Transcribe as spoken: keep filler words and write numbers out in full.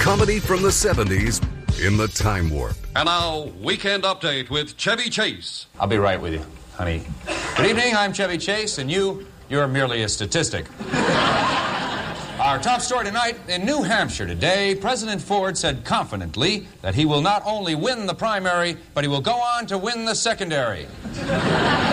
Comedy from the seventies in the time warp. And now, Weekend Update with Chevy Chase. I'll be right with you, honey. Good evening, I'm Chevy Chase, and you, you're merely a statistic. Our top story tonight, in New Hampshire today, President Ford said confidently that he will not only win the primary, but he will go on to win the secondary.